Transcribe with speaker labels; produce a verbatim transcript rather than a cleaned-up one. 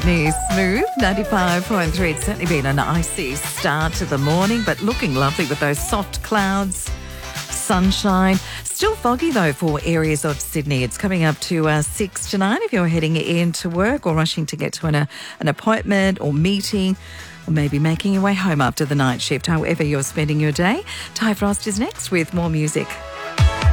Speaker 1: Sydney, smooth, ninety-five point three. It's certainly been an icy start to the morning, but looking lovely with those soft clouds, sunshine. Still foggy, though, for areas of Sydney. It's coming up to uh, six to nine if you're heading into work or rushing to get to an, uh, an appointment or meeting, or maybe making your way home after the night shift, however you're spending your day. Ty Frost is next with more music.